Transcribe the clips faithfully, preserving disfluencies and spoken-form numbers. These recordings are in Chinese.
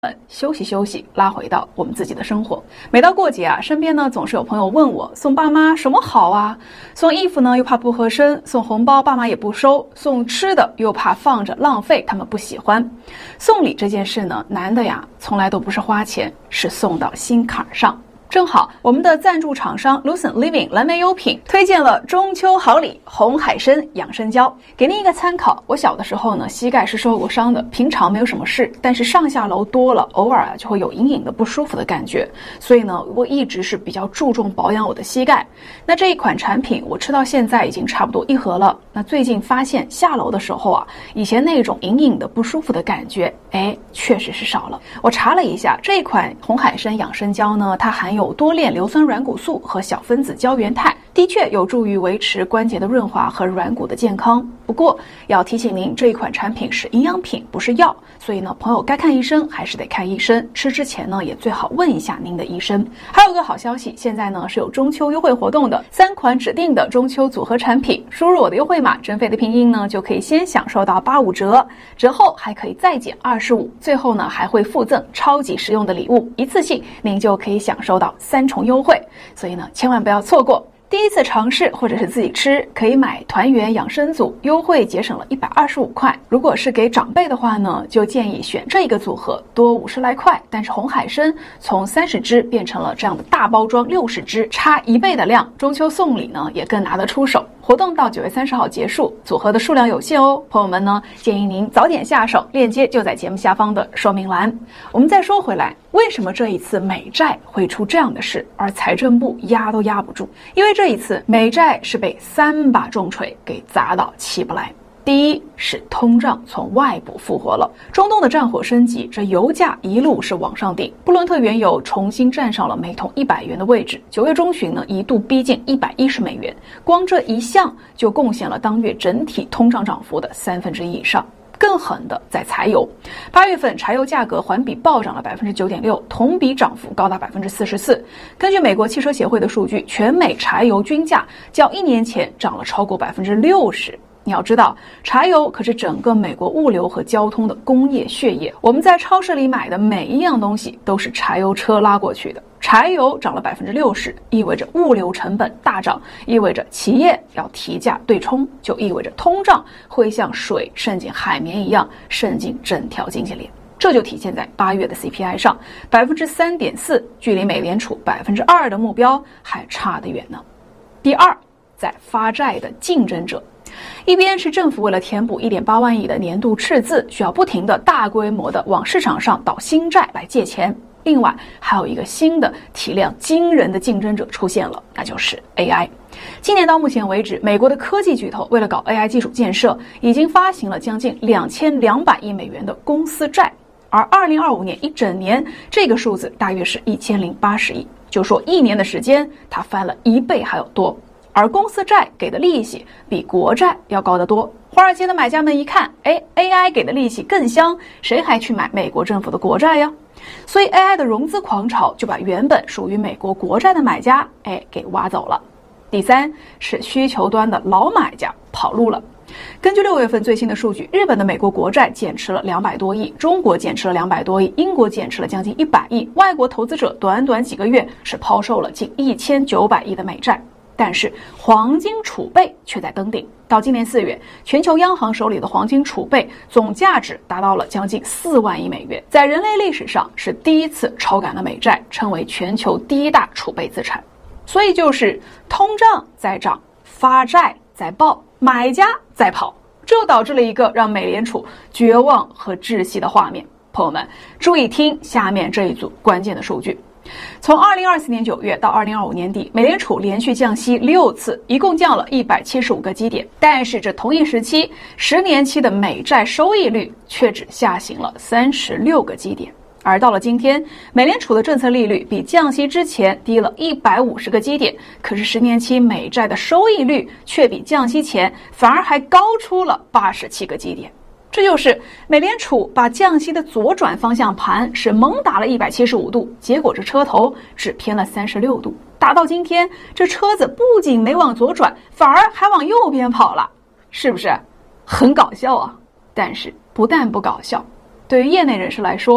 休息休息，拉回到我们自己的生活。每到过节啊，身边呢总是有朋友问我，送爸妈什么好啊？送衣服呢又怕不合身，送红包爸妈也不收，送吃的又怕放着浪费，他们不喜欢。送礼这件事呢，难的呀，从来都不是花钱，是送到心坎上。正好我们的赞助厂商 Lucent Living 蓝莓优品推荐了中秋好礼红海参养生胶，给您一个参考。我小的时候呢，膝盖是受过伤的，平常没有什么事，但是上下楼多了，偶尔啊就会有隐隐的不舒服的感觉，所以呢，我一直是比较注重保养我的膝盖。那这一款产品我吃到现在已经差不多一盒了。那最近发现下楼的时候啊，以前那种隐隐的不舒服的感觉，哎，确实是少了。我查了一下，这一款红海参养生胶呢，它含有有多链硫酸软骨素和小分子胶原肽，的确有助于维持关节的润滑和软骨的健康。不过要提醒您，这一款产品是营养品，不是药，所以呢，朋友该看医生还是得看医生。吃之前呢，也最好问一下您的医生。还有个好消息，现在呢是有中秋优惠活动的，三款指定的中秋组合产品，输入我的优惠码真飞的拼音呢，就可以先享受到八五折，折后还可以再减二十五，最后呢还会附赠超级实用的礼物，一次性您就可以享受到三重优惠，所以呢，千万不要错过。第一次尝试或者是自己吃，可以买团圆养生组，优惠节省了一百二十五块。如果是给长辈的话呢，就建议选这个组合，多五十来块。但是红海参从三十支变成了这样的大包装六十支，差一倍的量，中秋送礼呢也更拿得出手。活动到九月三十号结束，组合的数量有限哦，朋友们呢建议您早点下手，链接就在节目下方的说明栏。我们再说回来，为什么这一次美债会出这样的事，而财政部压都压不住？因为这一次美债是被三把重锤给砸到起不来。第一是通胀从外部复活了，中东的战火升级，这油价一路是往上顶，布伦特原油重新站上了每桶一百元的位置，九月中旬呢一度逼近一百一十美元，光这一项就贡献了当月整体通胀涨幅的三分之一以上。更狠的在柴油，八月份柴油价格环比暴涨了百分之九点六，同比涨幅高达百分之四十四。根据美国汽车协会的数据，全美柴油均价较一年前涨了超过百分之六十。你要知道，柴油可是整个美国物流和交通的工业血液，我们在超市里买的每一样东西都是柴油车拉过去的。柴油涨了百分之六十，意味着物流成本大涨，意味着企业要提价对冲，就意味着通胀会像水渗进海绵一样渗进整条经济链。这就体现在八月的 C P I 上，百分之三点四，距离美联储百分之二的目标还差得远呢。第二，在发债的竞争者。一边是政府为了填补 一点八万亿的年度赤字，需要不停的大规模的往市场上倒新债来借钱，另外还有一个新的体量惊人的竞争者出现了，那就是 A I。 今年到目前为止，美国的科技巨头为了搞 A I 基础建设，已经发行了将近两千两百亿美元的公司债，而二零二五年一整年这个数字大约是一千零八十亿，就说一年的时间它翻了一倍还有多。而公司债给的利息比国债要高得多，华尔街的买家们一看，哎 ，A I 给的利息更香，谁还去买美国政府的国债呀？所以 A I 的融资狂潮就把原本属于美国国债的买家，哎，给挖走了。第三是需求端的老买家跑路了。根据六月份最新的数据，日本的美国国债减持了两百多亿，中国减持了两百多亿，英国减持了将近一百亿，外国投资者短短几个月是抛售了近一千九百亿的美债。但是黄金储备却在登顶，到今年四月，全球央行手里的黄金储备总价值达到了将近四万亿美元，在人类历史上是第一次超赶了美债，成为全球第一大储备资产。所以就是通胀在涨，发债在爆，买家在跑，这导致了一个让美联储绝望和窒息的画面。朋友们注意听下面这一组关键的数据。从二零二四年九月到二零二五年底，美联储连续降息六次，一共降了一百七十五个基点。但是这同一时期，十年期的美债收益率却只下行了三十六个基点。而到了今天，美联储的政策利率比降息之前低了一百五十个基点，可是十年期美债的收益率却比降息前反而还高出了八十七个基点。这就是美联储把降息的左转方向盘是猛打了一百七十五度，结果这车头只偏了三十六度。打到今天，这车子不仅没往左转，反而还往右边跑了，是不是很搞笑啊？但是不但不搞笑，对于业内人士来说，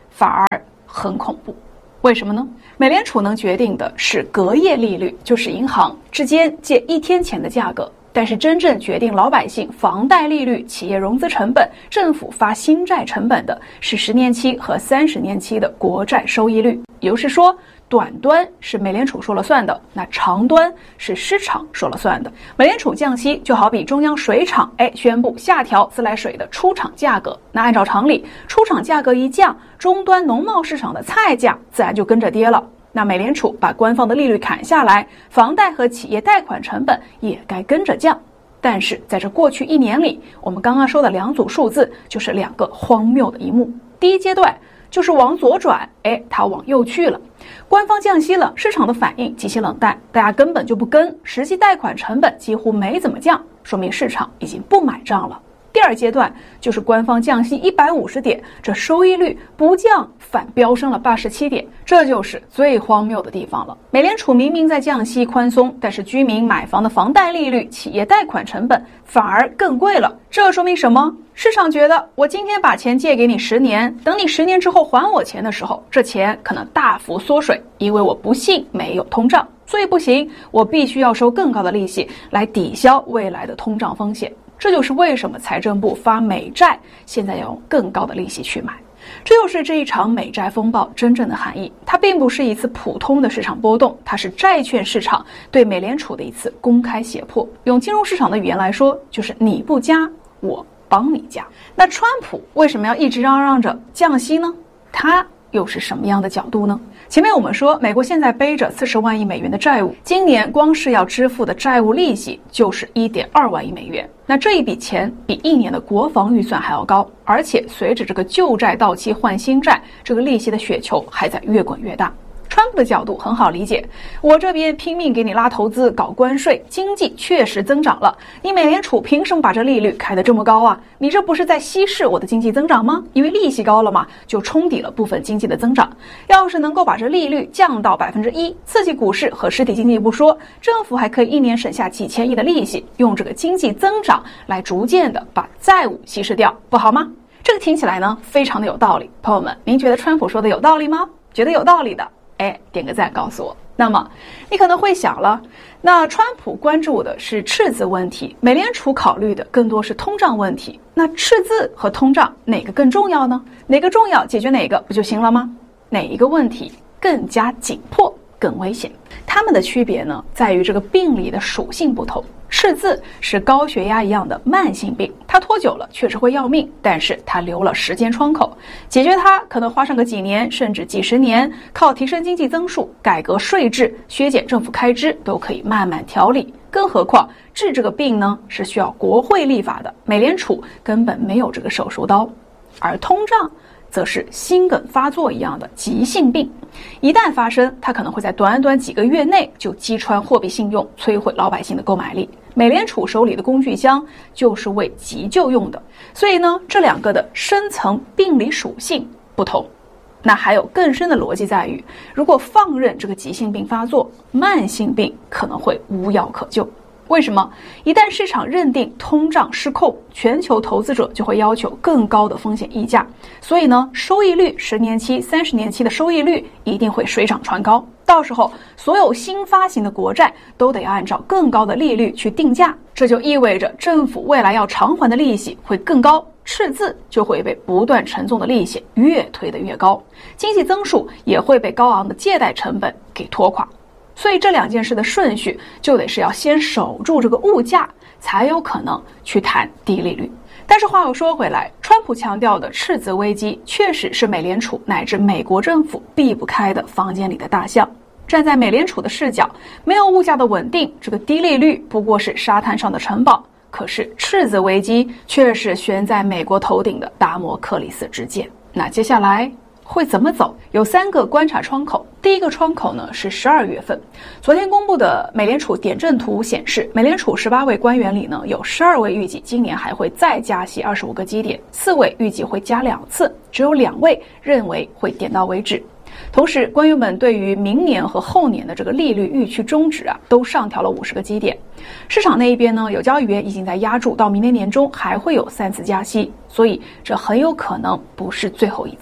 反而很恐怖。为什么呢？美联储能决定的是隔夜利率，就是银行之间借一天钱的价格，但是真正决定老百姓房贷利率、企业融资成本、政府发新债成本的是十年期和三十年期的国债收益率。也就是说，短端是美联储说了算的，那长端是市场说了算的。美联储降息就好比中央水厂哎宣布下调自来水的出厂价格，那按照常理，出厂价格一降，终端农贸市场的菜价自然就跟着跌了。那美联储把官方的利率砍下来，房贷和企业贷款成本也该跟着降。但是在这过去一年里，我们刚刚说的两组数字就是两个荒谬的一幕。第一阶段就是往左转，哎，它往右去了。官方降息了，市场的反应极其冷淡，大家根本就不跟，实际贷款成本几乎没怎么降，说明市场已经不买账了。第二阶段就是官方降息一百五十点，这收益率不降反飙升了八十七点，这就是最荒谬的地方了。美联储明明在降息宽松，但是居民买房的房贷利率、企业贷款成本反而更贵了。这说明什么？市场觉得我今天把钱借给你十年，等你十年之后还我钱的时候，这钱可能大幅缩水，因为我不信没有通胀，所以不行，我必须要收更高的利息来抵消未来的通胀风险。这就是为什么财政部发美债现在要用更高的利息去买。这又是这一场美债风暴真正的含义，它并不是一次普通的市场波动，它是债券市场对美联储的一次公开胁迫。用金融市场的语言来说，就是你不加，我帮你加。那川普为什么要一直嚷嚷着降息呢？他又是什么样的角度呢？前面我们说，美国现在背着四十万亿美元的债务，今年光是要支付的债务利息就是一点二万亿美元。那这一笔钱比一年的国防预算还要高，而且随着这个旧债到期换新债，这个利息的雪球还在越滚越大。川普的角度很好理解，我这边拼命给你拉投资搞关税，经济确实增长了，你美联储凭什么把这利率开得这么高啊？你这不是在稀释我的经济增长吗？因为利息高了嘛，就冲抵了部分经济的增长。要是能够把这利率降到百分之一，刺激股市和实体经济不说，政府还可以一年省下几千亿的利息，用这个经济增长来逐渐的把债务稀释掉，不好吗？这个听起来呢非常的有道理。朋友们，您觉得川普说的有道理吗？觉得有道理的哎，点个赞告诉我。那么你可能会想了，那川普关注的是赤字问题，美联储考虑的更多是通胀问题，那赤字和通胀哪个更重要呢？哪个重要解决哪个不就行了吗？哪一个问题更加紧迫更危险？它们的区别呢在于这个病理的属性不同。赤字是高血压一样的慢性病，它拖久了确实会要命，但是它留了时间窗口，解决它可能花上个几年甚至几十年，靠提升经济增速、改革税制、削减政府开支都可以慢慢调理。更何况治这个病呢是需要国会立法的，美联储根本没有这个手术刀。而通胀则是心梗发作一样的急性病，一旦发生，它可能会在短短几个月内就击穿货币信用，摧毁老百姓的购买力。美联储手里的工具箱就是为急救用的，所以呢，这两个的深层病理属性不同。那还有更深的逻辑在于，如果放任这个急性病发作，慢性病可能会无药可救。为什么？一旦市场认定通胀失控，全球投资者就会要求更高的风险溢价，所以呢，收益率十年期、三十年期的收益率一定会水涨船高。到时候，所有新发行的国债都得按照更高的利率去定价，这就意味着政府未来要偿还的利息会更高，赤字就会被不断沉重的利息越推得越高，经济增速也会被高昂的借贷成本给拖垮。所以这两件事的顺序就得是要先守住这个物价，才有可能去谈低利率。但是话又说回来，川普强调的赤字危机确实是美联储乃至美国政府避不开的房间里的大象。站在美联储的视角，没有物价的稳定，这个低利率不过是沙滩上的城堡，可是赤字危机却是悬在美国头顶的达摩克里斯之剑。那接下来会怎么走？有三个观察窗口。第一个窗口呢是十二月份，昨天公布的美联储点阵图显示，美联储十八位官员里呢，有十二位预计今年还会再加息二十五个基点，四位预计会加两次，只有两位认为会点到为止。同时，官员们对于明年和后年的这个利率预期中值啊，都上调了五十个基点。市场那一边呢，有交易员已经在压住到明年年中还会有三次加息，所以这很有可能不是最后一次。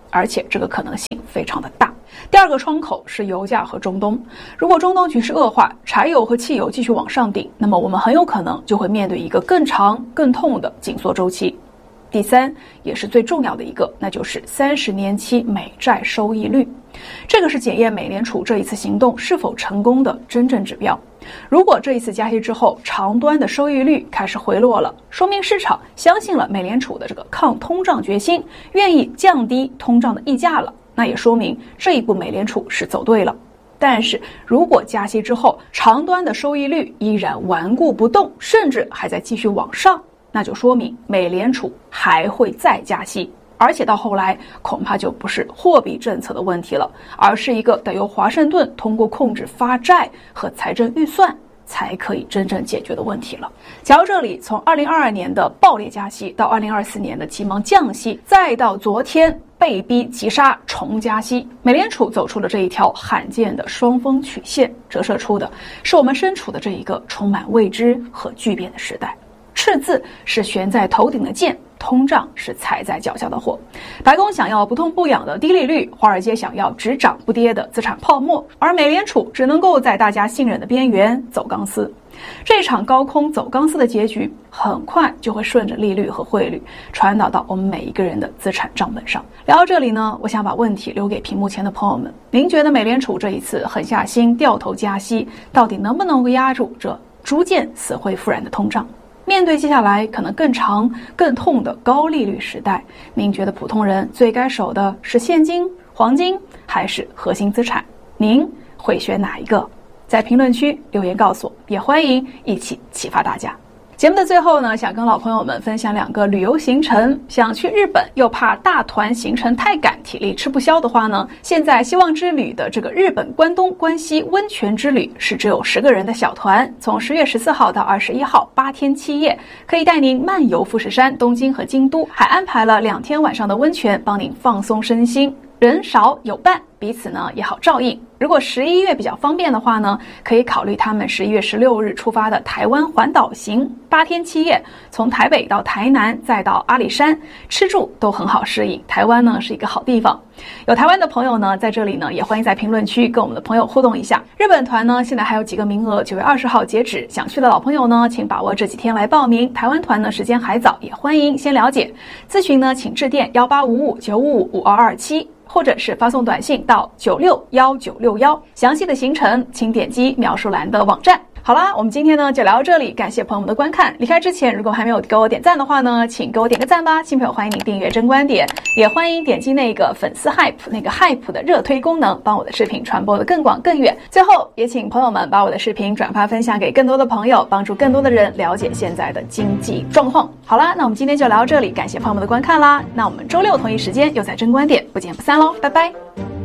而且这个可能性非常的大。第二个窗口是油价和中东，如果中东局势恶化，柴油和汽油继续往上顶，那么我们很有可能就会面对一个更长更痛的紧缩周期。第三，也是最重要的一个，那就是三十年期美债收益率，这个是检验美联储这一次行动是否成功的真正指标。如果这一次加息之后，长端的收益率开始回落了，说明市场相信了美联储的这个抗通胀决心，愿意降低通胀的溢价了，那也说明这一步美联储是走对了。但是如果加息之后，长端的收益率依然顽固不动，甚至还在继续往上，那就说明美联储还会再加息，而且到后来恐怕就不是货币政策的问题了，而是一个得由华盛顿通过控制发债和财政预算才可以真正解决的问题了。讲到这里，从二零二二年的暴烈加息到二零二四年的急忙降息，再到昨天被逼急杀重加息，美联储走出了这一条罕见的双峰曲线，折射出的是我们身处的这一个充满未知和巨变的时代。赤字是悬在头顶的剑，通胀是踩在脚下的火。白宫想要不痛不痒的低利率，华尔街想要只涨不跌的资产泡沫，而美联储只能够在大家信任的边缘走钢丝。这场高空走钢丝的结局，很快就会顺着利率和汇率传导到我们每一个人的资产账本上。聊到这里呢，我想把问题留给屏幕前的朋友们，您觉得美联储这一次狠下心掉头加息，到底能不能够压住这逐渐死灰复燃的通胀？面对接下来可能更长更痛的高利率时代，您觉得普通人最该守的是现金、黄金还是核心资产？您会选哪一个？在评论区留言告诉我，也欢迎一起启发大家。节目的最后呢，想跟老朋友们分享两个旅游行程。想去日本又怕大团行程太赶，体力吃不消的话呢，现在希望之旅的这个日本关东关西温泉之旅是只有十个人的小团，从十月十四号到二十一号，八天七夜，可以带您漫游富士山、东京和京都，还安排了两天晚上的温泉，帮您放松身心。人少有伴，彼此呢也好照应。如果十一月比较方便的话呢，可以考虑他们十一月十六日出发的台湾环岛行，八天七夜，从台北到台南，再到阿里山，吃住都很好适应。台湾呢是一个好地方。有台湾的朋友呢，在这里呢也欢迎在评论区跟我们的朋友互动一下。日本团呢现在还有几个名额，九月二十号截止，想去的老朋友呢，请把握这几天来报名。台湾团呢时间还早，也欢迎先了解。咨询呢，请致电幺八五五九五五五二二七。或者是发送短信到九六幺九六幺，详细的行程请点击描述栏的网站。好啦，我们今天呢就聊到这里，感谢朋友们的观看。离开之前，如果还没有给我点赞的话呢，请给我点个赞吧。新朋友欢迎您订阅真观点，也欢迎点击那个粉丝 hype 那个 hype 的热推功能，帮我的视频传播的更广更远。最后也请朋友们把我的视频转发分享给更多的朋友，帮助更多的人了解现在的经济状况。好啦，那我们今天就聊到这里，感谢朋友们的观看啦。那我们周六同一时间又在真观点不见不散喽，拜拜。